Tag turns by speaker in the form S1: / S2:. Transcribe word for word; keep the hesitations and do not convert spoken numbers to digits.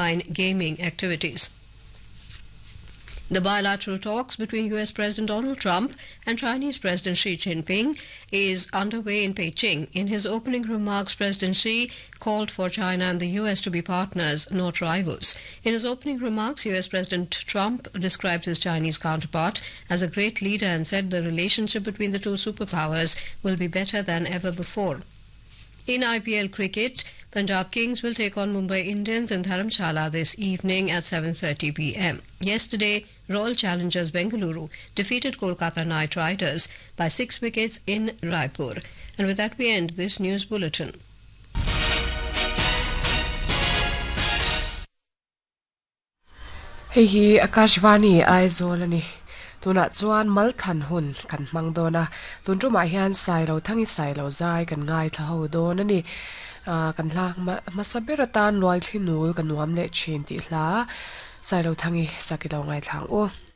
S1: online gaming activities. The bilateral talks between U S President Donald Trump and Chinese President Xi Jinping is underway in Beijing. In his opening remarks, President Xi called for China and the U S to be partners, not rivals. In his opening remarks, U S President Trump described his Chinese counterpart as a great leader and said the relationship between the two superpowers will be better than ever before. In I P L cricket, Punjab Kings will take on Mumbai Indians in Dharamshala this evening at seven thirty p m. Yesterday, Royal Challengers Bengaluru defeated Kolkata Knight Riders by six wickets in Raipur. And with that, we end this news bulletin.
S2: Hei hi Akashvani Aizolani. Tuna chuan mal than hun kan mang dona tun tuma hian sailo thangi sailo zai kan ngai tha ho don ani kan hlang masabiratan loi thinul kan nuam le chin ti hla sailo thangi sakilo ngai thlang o